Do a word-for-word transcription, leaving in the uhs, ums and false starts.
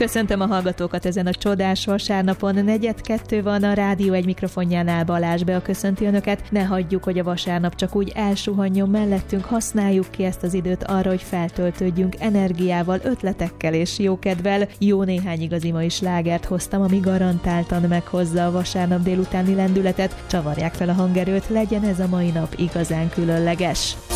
Köszöntöm a hallgatókat ezen a csodás vasárnapon. Negyed kettő van, a Rádió egy mikrofonjánál Balázs Bea köszönti önöket. Ne hagyjuk, hogy a vasárnap csak úgy elsuhanjon mellettünk, használjuk ki ezt az időt arra, hogy feltöltődjünk energiával, ötletekkel és jókedvel. Jó néhány igazi mai slágert hoztam, ami garantáltan meghozza a vasárnap délutáni lendületet. Csavarják fel a hangerőt, legyen ez a mai nap igazán különleges.